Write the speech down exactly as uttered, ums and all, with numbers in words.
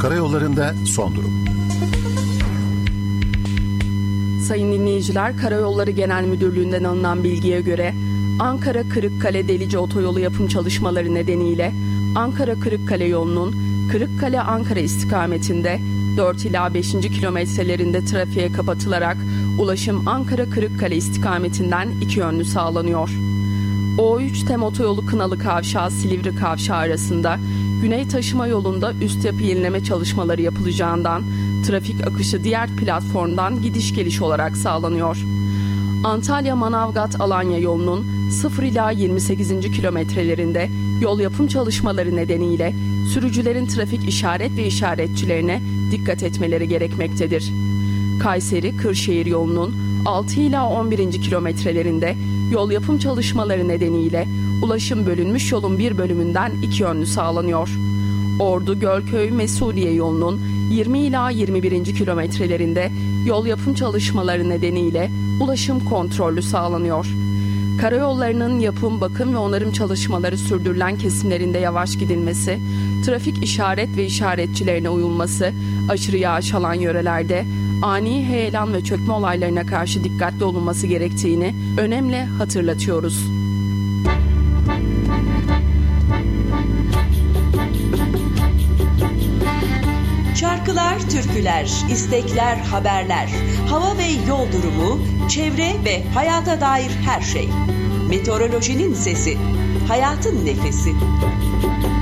Karayollarında son durum. Sayın dinleyiciler, Karayolları Genel Müdürlüğü'nden alınan bilgiye göre Ankara-Kırıkkale-Delice otoyolu yapım çalışmaları nedeniyle Ankara-Kırıkkale yolunun Kırıkkale-Ankara istikametinde dört ila beşinci kilometrelerinde trafiğe kapatılarak ulaşım Ankara-Kırıkkale istikametinden iki yönlü sağlanıyor. O üç TEM otoyolu Kınalı Kavşağı-Silivri Kavşağı arasında Güney Taşıma yolunda üst yapı yenileme çalışmaları yapılacağından trafik akışı diğer platformdan gidiş geliş olarak sağlanıyor. Antalya-Manavgat-Alanya yolunun sıfır ila yirmi sekizinci kilometrelerinde yol yapım çalışmaları nedeniyle sürücülerin trafik işaret ve işaretçilerine dikkat etmeleri gerekmektedir. Kayseri-Kırşehir yolunun altı ila on birinci kilometrelerinde yol yapım çalışmaları nedeniyle ulaşım bölünmüş yolun bir bölümünden iki yönlü sağlanıyor. Ordu-Gölköy-Mesudiye yolunun yirmi ila yirmi birinci kilometrelerinde yol yapım çalışmaları nedeniyle ulaşım kontrollü sağlanıyor. Karayollarının yapım, bakım ve onarım çalışmaları sürdürülen kesimlerinde yavaş gidilmesi, trafik işaret ve işaretçilerine uyulması, aşırı yağış alan yörelerde ani heyelan ve çökme olaylarına karşı dikkatli olunması gerektiğini önemli hatırlatıyoruz. Şarkılar, türküler, istekler, haberler, hava ve yol durumu, çevre ve hayata dair her şey. Meteorolojinin sesi, hayatın nefesi.